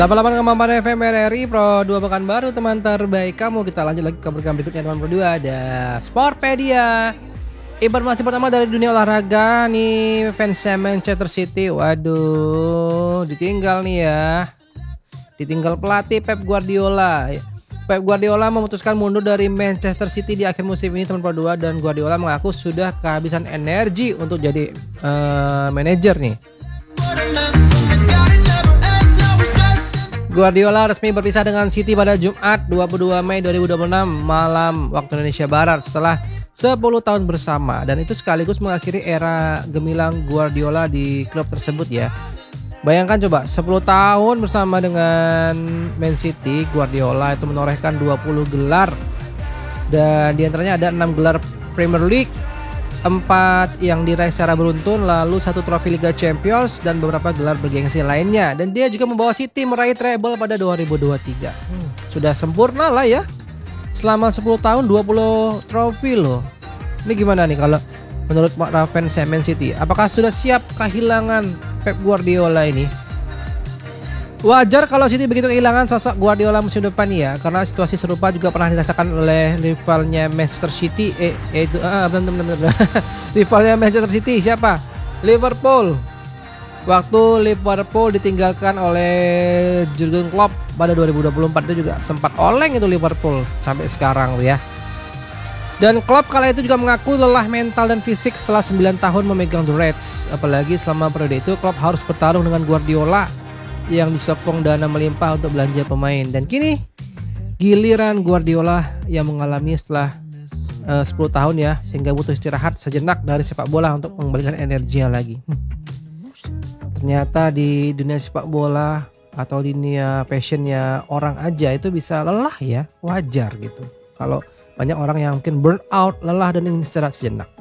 88,4 FM RRI Pro 2 Pekanbaru, teman terbaik kamu. Kita lanjut lagi ke program berikutnya, teman Pro 2. Ada Sportpedia, informasi pertama dari dunia olahraga nih. Fansnya Manchester City, waduh, ditinggal nih ya. Ditinggal pelatih Pep Guardiola. Pep Guardiola memutuskan mundur dari Manchester City di akhir musim ini, teman Pro 2. Dan Guardiola mengaku sudah kehabisan energi untuk jadi manajer nih. Guardiola resmi berpisah dengan City pada Jumat 22 Mei 2026 malam waktu Indonesia Barat setelah 10 tahun bersama, dan itu sekaligus mengakhiri era gemilang Guardiola di klub tersebut ya. Bayangkan coba 10 tahun bersama dengan Man City, Guardiola itu menorehkan 20 gelar, dan diantaranya ada 6 gelar Premier League, 4 yang diraih secara beruntun, lalu 1 trofi Liga Champions dan beberapa gelar bergengsi lainnya. Dan dia juga membawa City meraih treble pada 2023. Sudah sempurna lah ya. Selama 10 tahun 20 trofi loh. Ini gimana nih kalau menurut Raven Man City? Apakah sudah siap kehilangan Pep Guardiola ini? Wajar kalau City begitu kehilangan sosok Guardiola musim depan ya, karena situasi serupa juga pernah dirasakan oleh rivalnya Manchester City, rivalnya Manchester City siapa? Liverpool. Waktu Liverpool ditinggalkan oleh Jurgen Klopp pada 2024 itu juga sempat oleng itu Liverpool sampai sekarang ya. Dan Klopp kala itu juga mengaku lelah mental dan fisik setelah 9 tahun memegang The Reds. Apalagi selama periode itu Klopp harus bertarung dengan Guardiola yang disokong dana melimpah untuk belanja pemain. Dan kini giliran Guardiola yang mengalami setelah 10 tahun ya, sehingga butuh istirahat sejenak dari sepak bola untuk mengembalikan energinya lagi. Ternyata di dunia sepak bola atau di dunia passionnya orang aja itu bisa lelah ya, wajar gitu. Kalau banyak orang yang mungkin burn out, lelah dan ingin istirahat sejenak.